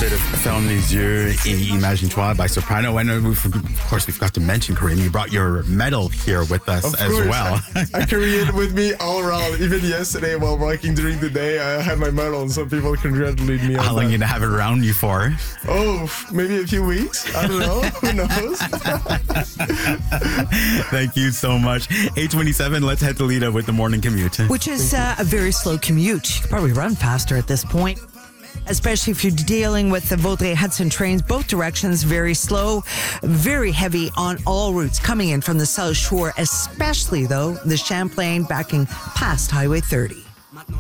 bit of Ferme les yeux et Imagine-toi by Soprano. And of course, we forgot to mention, Karim, you brought your medal here with us as well. I carry it with me all around. Even yesterday while working during the day, I had my medal and some people congratulated me. How long are you going to have it around you for? Oh, maybe a few weeks. I don't know. Who knows? Thank you so much. 8:27, let's head to Lita with the morning commute. Which is a very slow commute. You could probably run faster at this point. Especially if you're dealing with the Vaudreuil-Hudson trains, both directions, very slow, very heavy on all routes coming in from the South Shore, especially, though, the Champlain backing past Highway 30.